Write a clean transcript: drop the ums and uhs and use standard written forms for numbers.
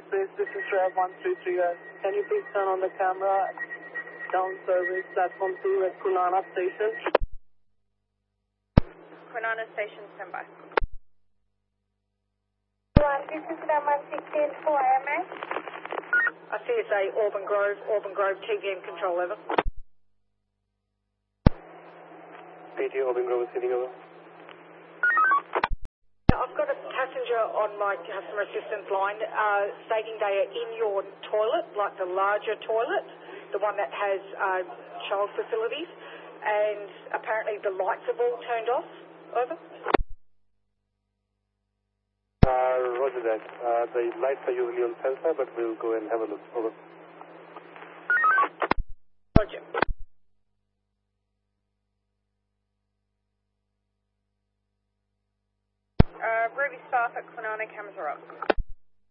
Express, this is Rev 133. Can you please turn on the camera down service platform 2 at Kwinana Station? Kwinana Station, stand by. This is Rev 168 for IMA. CSA Auburn Grove, TVM control, over. PT Auburn Grove, sitting over. I've got a passenger on my customer assistance line stating they are in your toilet, like the larger toilet, the one that has child facilities, and apparently the lights have all turned off. Over. Roger that. The lights are usually on sensor, but we'll go and have a look. Over. Roger. Ruby staff at Kwinana, cameras are up.